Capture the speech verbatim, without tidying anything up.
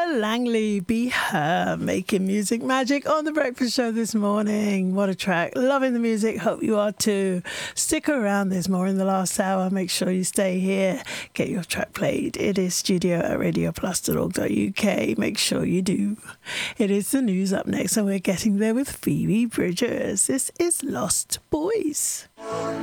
Langley, Be Her, making music magic on The Breakfast Show this morning. What a track. Loving the music. Hope you are too. Stick around. There's more in the last hour. Make sure you stay here. Get your track played. It is studio at radio plus dot org dot U K. Make sure you do. It is the news up next, and we're getting there with Phoebe Bridgers. This is Lost Boys.